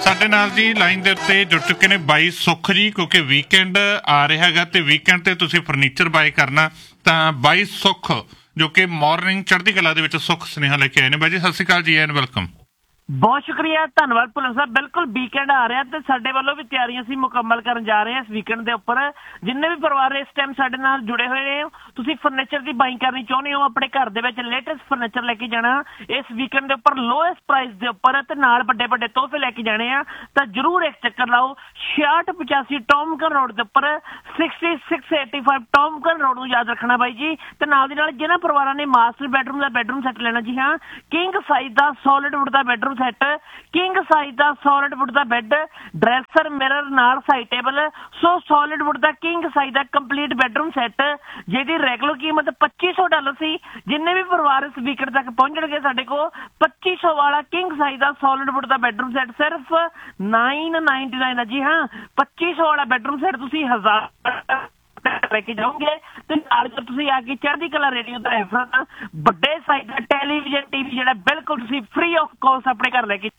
ਸਾਡੇ ਨਾਲ ਜੀ ਲਾਈਨ ਦੇ ਉੱਤੇ ਜੁੜ ਚੁੱਕੇ ਨੇ ਬਾਈ ਸੁੱਖ ਜੀ, ਕਿਉਂਕਿ ਵੀਕਐਂਡ ਆ ਰਿਹਾ ਹੈਗਾ ਤੇ ਵੀਕਐਂਡ ਤੇ ਤੁਸੀਂ ਫਰਨੀਚਰ ਬਾਏ ਕਰਨਾ ਤਾਂ ਬਾਈ ਸੁੱਖ ਜੋ ਕਿ ਮਾਰਨਿੰਗ ਚੜ੍ਹਦੀ ਕਲਾ ਦੇ ਵਿੱਚ ਸੁੱਖ ਸੁਨੇਹਾ ਲੈ ਕੇ ਆਏ ਨੇ। ਬਾਈ ਜੀ ਸਤਿ ਸ਼੍ਰੀ ਅਕਾਲ ਜੀ ਐਂਡ ਵੈਲਕਮ। ਬਹੁਤ ਸ਼ੁਕਰੀਆ, ਧੰਨਵਾਦ ਭੁੱਲਰ ਸਾਹਿਬ। ਬਿਲਕੁਲ ਵੀਕਐਂਡ ਆ ਰਿਹਾ ਤੇ ਸਾਡੇ ਵੱਲੋਂ ਵੀ ਤਿਆਰੀਆਂ ਅਸੀਂ ਮੁਕੰਮਲ ਕਰਨ ਜਾ ਰਹੇ ਹਾਂ ਇਸ ਵੀਕਐਂਡ ਦੇ ਉੱਪਰ। ਜਿੰਨੇ ਵੀ ਪਰਿਵਾਰ ਇਸ ਟਾਈਮ ਸਾਡੇ ਨਾਲ ਜੁੜੇ ਹੋਏ ਨੇ, ਤੁਸੀਂ ਫਰਨੀਚਰ ਦੀ ਬਾਈਂਗ ਕਰਨੀ ਚਾਹੁੰਦੇ ਹੋ, ਆਪਣੇ ਘਰ ਦੇ ਵਿੱਚ ਲੇਟੈਸਟ ਫਰਨੀਚਰ ਲੈ ਕੇ ਜਾਣਾ ਇਸ ਵੀਕਐਂਡ ਦੇ ਉੱਪਰ ਲੋਐਸਟ ਪ੍ਰਾਈਸ ਦੇ ਉੱਪਰ ਤੇ ਨਾਲ ਵੱਡੇ ਵੱਡੇ ਤੋਹਫੇ ਲੈ ਕੇ ਜਾਣੇ ਆ ਤਾਂ ਜਰੂਰ ਇੱਕ ਚੱਕਰ ਲਾਓ। 6685 ਟੌਮਕਨ ਰੋਡ ਦੇ ਉੱਪਰ 6685 ਟੌਮਕਨ ਰੋਡ ਨੂੰ ਯਾਦ ਰੱਖਣਾ ਬਾਈ ਜੀ। ਤੇ ਨਾਲ ਦੀ ਨਾਲ ਜਿਹਨਾਂ ਪਰਿਵਾਰਾਂ ਨੇ ਮਾਸਟਰ ਬੈਡਰੂਮ ਦਾ ਬੈਡਰੂਮ ਸੈੱਟ ਲੈਣਾ, ਜੀ ਹਾਂ, ਕਿੰਗ ਸਾਈਜ਼ ਦਾ ਸੋਲਿਡ ਵੁੱਡ ਦਾ ਬੈਡਰੂਮ ਸੈੱਟ, ਕਿੰਗ ਸਾਈਜ਼ ਦਾ ਸੋਲਿਡ ਵੁੱਡ ਦਾ ਬੈੱਡ, ਡਰੈਸਰ, ਮਿਰਰ ਨਾਲ ਸਾਈਡ ਟੇਬਲ। ਸੋ ਸੋਲਿਡ ਵੁੱਡ ਦਾ ਕਿੰਗ ਸਾਈਜ਼ ਦਾ ਕੰਪਲੀਟ ਬੈਡਰੂਮ ਸੈੱਟ ਜਿਹਦੀ ਰੈਗੂਲਰ ਕੀਮਤ $2500 ਸੀ। ਜਿੰਨੇ ਵੀ ਪਰਿਵਾਰ ਇਸ ਵੀਕਐਂਡ ਤੱਕ ਪਹੁੰਚਣਗੇ ਸਾਡੇ ਕੋਲ 2500 ਵਾਲਾ ਕਿੰਗ ਸਾਈਜ਼ ਦਾ ਸੋਲਿਡ ਵੁੱਡ ਦਾ ਬੈਡਰੂਮ ਸੈੱਟ ਸਿਰਫ $999 ਹੈ। ਜੀ ਹਾਂ, 2500 ਵਾਲਾ ਬੈਡਰੂਮ ਸੈੱਟ ਤੁਸੀਂ 1000 ਲੈ ਕੇ ਜਾਓਗੇ ਤੇ ਨਾਲ ਜਦ ਤੁਸੀਂ ਆ ਕੇ ਚੜ੍ਹਦੀ ਕਲਾ ਰੇਡੀਓ ਦਾ ਰੈਫਰੈਂਸ ਵੱਡੇ ਸਾਈਜ਼ ਦਾ ਟੈਲੀਵਿਜ਼ਨ ਟੀਵੀ ਜਿਹੜਾ ਬਿਲਕੁਲ ਤੁਸੀਂ ਫ੍ਰੀ ਆਫ ਕਾਸਟ ਆਪਣੇ ਘਰ ਲੈ ਕੇ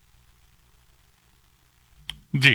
ਜੀ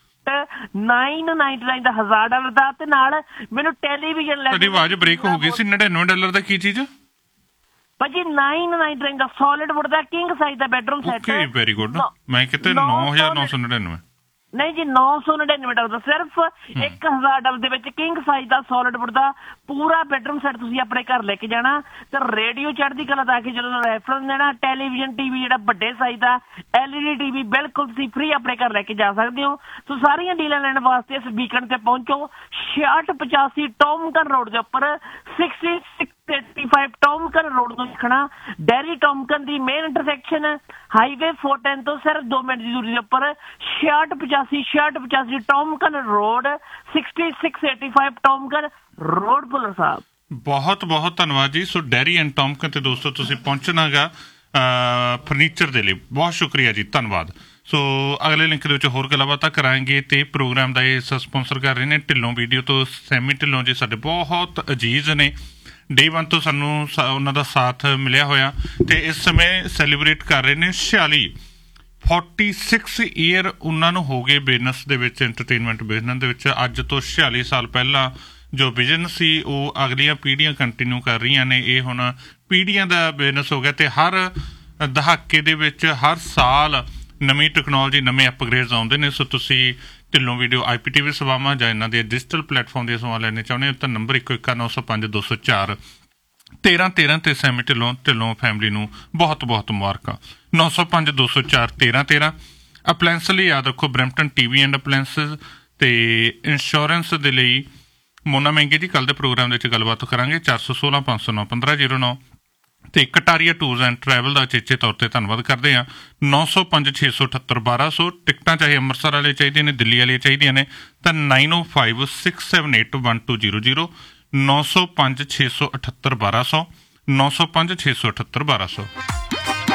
$999 ਦਾ $1000 ਦਾ ਤੇ ਨਾਲ ਮੈਨੂੰ ਟੈਲੀਵਿਜ਼ਨ ਲੈ ਤੁਹਾਡੀ ਆਵਾਜ਼ ਬ੍ਰੇਕ ਹੋ ਗਈ ਸੀ। $99 ਦਾ ਕੀ ਚੀਜ਼ ਭਾਜੀ? $999 ਦਾ ਸੋਲਿਡ ਵੁੱਡ ਦਾ ਕਿੰਗ ਸਾਈਜ਼ ਦਾ bedroom set. Okay, very good. ਮੈਂ ਕਿਤੇ 9999 ਨਹੀਂ ਜੀ, $999 ਦਾ ਸਿਰਫ $1000 ਦੇ ਵਿੱਚ ਕਿੰਗ ਸਾਈਜ਼ ਦਾ ਸੋਲਿਡ ਵੁੱਡ ਦਾ ਪੂਰਾ ਬੈਡਰੂਮ ਸੈੱਟ ਤੁਸੀਂ ਆਪਣੇ ਘਰ ਲੈ ਕੇ ਜਾਣਾ ਤੇ ਰੇਡੀਓ ਚੜ੍ਹਦੀ ਕਲਾ ਦਾ ਕੇ ਜਦੋਂ ਰੈਫਰੈਂਸ ਦੇਣਾ ਟੈਲੀਵਿਜ਼ਨ ਟੀਵੀ ਜਿਹੜਾ ਵੱਡੇ ਸਾਈਜ਼ ਦਾ LED ਟੀਵੀ ਬਿਲਕੁਲ ਤੁਸੀਂ ਫ੍ਰੀ ਆਪਣੇ ਘਰ ਲੈ ਕੇ ਜਾ ਸਕਦੇ ਹੋ। ਸੋ ਸਾਰੀਆਂ ਡੀਲਾਂ ਲੈਣ ਵਾਸਤੇ ਇਸ ਵੀਕਐਂਡ ਤੇ ਪਹੁੰਚੋ 6685 ਟੌਮਕਨ ਰੋਡ ਦੇ ਉੱਪਰ 6685 ਟੌਮਕਨ ਰੋਡ ਨੂੰ ਦੇਖਣਾ ਡੈਰੀ ਟੌਮਕਨ ਦੀ ਮੇਨ ਇੰਟਰਸੈਕਸ਼ਨ ਹਾਈਵੇ 410 ਤੋਂ ਸਿਰਫ 2 ਮਿੰਟ ਦੀ ਦੂਰੀ ਦੇ ਉੱਪਰ 6685 ਟੌਮਕਨ ਰੋਡ 6685 ਟੌਮਕਨ ਰੋਡ। ਭੁੱਲਰ ਸਾਹਿਬ ਬਹੁਤ ਬਹੁਤ ਧੰਨਵਾਦ ਜੀ। ਸੋ ਡੈਰੀ ਐਂਡ ਟੌਮਕਨ ਤੇ ਦੋਸਤੋ ਤੁਸੀਂ ਪਹੁੰਚਣਾਗਾ ਫਰਨੀਚਰ ਦੇ ਲਈ। ਬਹੁਤ ਸ਼ੁਕਰੀਆ ਜੀ, ਧੰਨਵਾਦ। ਸੋ ਅਗਲੇ ਲਿੰਕ ਦੇ ਵਿੱਚ ਹੋਰ ਗੱਲਬਾਤਾਂ ਕਰਾਂਗੇ ਤੇ ਪ੍ਰੋਗਰਾਮ ਦਾ ਇਹ ਸਪਾਂਸਰ ਕਰ ਰਹੇ ਨੇ ਢਿੱਲੋਂ ਵੀਡੀਓ ਤੋਂ ਸੈਮੀ ਢਿੱਲੋਂ ਜੀ, ਸਾਡੇ ਬਹੁਤ ਅਜੀਜ਼ ਨੇ। ਡੇ 1 ਤੋਂ ਸਾਨੂੰ ਉਹਨਾਂ ਦਾ ਸਾਥ ਮਿਲਿਆ ਹੋਇਆ ਤੇ ਇਸ ਸਮੇਂ ਸੈਲੀਬ੍ਰੇਟ ਕਰ ਰਹੇ ਨੇ 46 ਈਅਰ ਉਹਨਾਂ ਨੂੰ ਹੋ ਗਏ ਬਿਜ਼ਨਸ ਦੇ ਵਿੱਚ, ਐਂਟਰਟੇਨਮੈਂਟ ਬਿਜ਼ਨਸ ਦੇ ਵਿੱਚ। ਅੱਜ ਤੋਂ 46 ਸਾਲ ਪਹਿਲਾਂ ਜੋ ਬਿਜ਼ਨਸ ਸੀ ਉਹ ਅਗਲੀਆਂ ਪੀੜ੍ਹੀਆਂ ਕੰਟੀਨਿਊ ਕਰ ਰਹੀਆਂ ਨੇ। ਇਹ ਹੁਣ ਪੀੜ੍ਹੀਆਂ ਦਾ ਬਿਜ਼ਨਸ ਹੋ ਗਿਆ ਤੇ ਹਰ ਦਹਾਕੇ ਦੇ ਵਿੱਚ ਹਰ ਸਾਲ ਨਵੀਂ ਟੈਕਨੋਲੋਜੀ, ਨਵੇਂ ਅਪਗ੍ਰੇਡਸ ਆਉਂਦੇ ਨੇ। ਸੋ ਤੁਸੀਂ ਢਿੱਲੋਂ ਵੀਡੀਓ IPTV ਸੇਵਾਵਾਂ ਜਾਂ ਇਹਨਾਂ ਦੇ ਡਿਜੀਟਲ ਪਲੇਟਫਾਰਮ ਦੀਆਂ ਸੇਵਾਵਾਂ ਲੈਣੇ ਚਾਹੁੰਦੇ ਹੋ ਤਾਂ ਨੰਬਰ 11905 204 1313 ਤੇ ਸੈਮੀ ਢਿੱਲੋਂ ਫੈਮਿਲੀ ਨੂੰ ਬਹੁਤ ਬਹੁਤ ਮੁਬਾਰਕਾਂ। 905 204 1313। ਅਪਲਾਇੰਸ ਲਈ ਯਾਦ ਰੱਖੋ ਬਰੈਂਪਟਨ TV ਐਂਡ ਅਪਲਾਇੰਸਿਸ। ਤੇ ਇੰਸ਼ੋਰੈਂਸ ਦੇ ਲਈ ਮੋਨਾ ਮਹਿੰਗੇ ਜੀ ਕੱਲ੍ਹ ਦੇ ਪ੍ਰੋਗਰਾਮ ਦੇ ਵਿੱਚ ਗੱਲਬਾਤ ਕਰਾਂਗੇ। 416 509 1509 ਤੇ ਕਟਾਰੀਆ ਟੂਰਸ ਐਂਡ ਟਰੈਵਲ ਦਾ ਚੇਚੇ ਤੌਰ ਤੇ ਧੰਨਵਾਦ ਕਰਦੇ ਹਾਂ। 905 678 1200। ਟਿਕਟਾਂ ਚਾਹੇ ਅੰਮ੍ਰਿਤਸਰ ਵਾਲੇ ਚਾਹੀਦੀਆਂ ਨੇ, ਦਿੱਲੀ ਵਾਲੀਆਂ ਚਾਹੀਦੀਆਂ ਨੇ ਤਾਂ 905 678 1200 905 678 1200 905 678 1200।